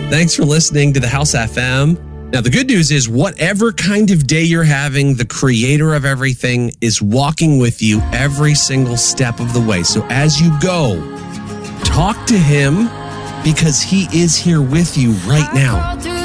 Thanks for listening to the House FM. Now, the good news is whatever kind of day you're having, the creator of everything is walking with you every single step of the way. So as you go, talk to him because he is here with you right now.